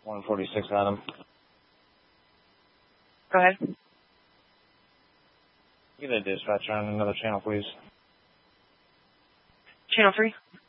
146, Adam. Go ahead. Get a dispatcher on another channel, please. Channel 3.